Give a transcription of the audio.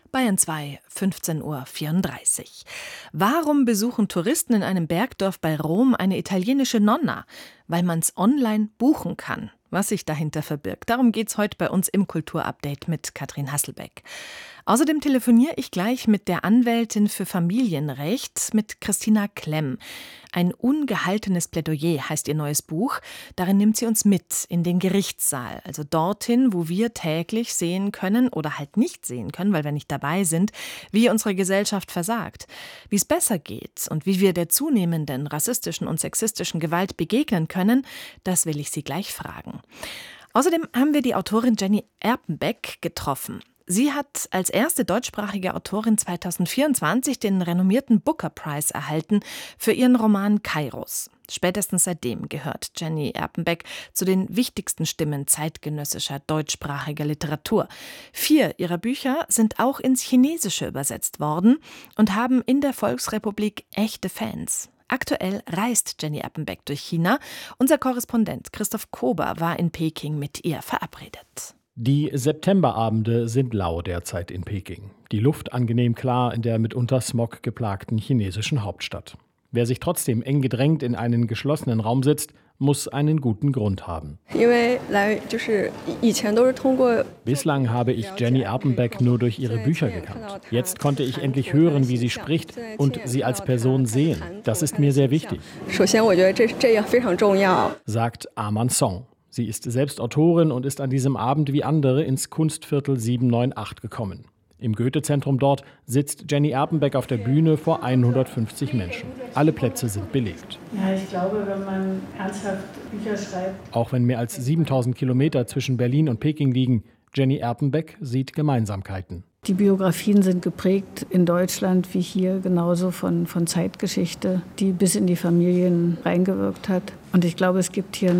Bayern 2, 15:34 Uhr. Warum besuchen Touristen in einem Bergdorf bei Rom eine italienische Nonna? Weil man es online buchen kann. Was sich dahinter verbirgt. Darum geht's heute bei uns im Kulturupdate mit Katrin Hasselbeck. Außerdem telefoniere ich gleich mit der Anwältin für Familienrecht, mit Christina Klemm. Ein ungehaltenes Plädoyer heißt ihr neues Buch. Darin nimmt sie uns mit in den Gerichtssaal, also dorthin, wo wir täglich sehen können oder halt nicht sehen können, weil wir nicht dabei sind, wie unsere Gesellschaft versagt. Wie es besser geht und wie wir der zunehmenden rassistischen und sexistischen Gewalt begegnen können, das will ich Sie gleich fragen. Außerdem haben wir die Autorin Jenny Erpenbeck getroffen. Sie hat als erste deutschsprachige Autorin 2024 den renommierten Booker Prize erhalten für ihren Roman Kairos. Spätestens seitdem gehört Jenny Erpenbeck zu den wichtigsten Stimmen zeitgenössischer deutschsprachiger Literatur. 4 ihrer Bücher sind auch ins Chinesische übersetzt worden und haben in der Volksrepublik echte Fans. Aktuell reist Jenny Erpenbeck durch China. Unser Korrespondent Christoph Kober war in Peking mit ihr verabredet. Die Septemberabende sind lau derzeit in Peking. Die Luft angenehm klar in der mitunter Smog geplagten chinesischen Hauptstadt. Wer sich trotzdem eng gedrängt in einen geschlossenen Raum setzt, muss einen guten Grund haben. Bislang habe ich Jenny Erpenbeck nur durch ihre Bücher gekannt. Jetzt konnte ich endlich hören, wie sie spricht und sie als Person sehen. Das ist mir sehr wichtig, sagt Aman Song. Sie ist selbst Autorin und ist an diesem Abend wie andere ins Kunstviertel 798 gekommen. Im Goethe-Zentrum dort sitzt Jenny Erpenbeck auf der Bühne vor 150 Menschen. Alle Plätze sind belegt. Ja, ich glaube, wenn man ernsthaft Bücher schreibt. Auch wenn mehr als 7000 Kilometer zwischen Berlin und Peking liegen, Jenny Erpenbeck sieht Gemeinsamkeiten. Die Biografien sind geprägt in Deutschland wie hier genauso von Zeitgeschichte, die bis in die Familien reingewirkt hat. Und ich glaube, es gibt hier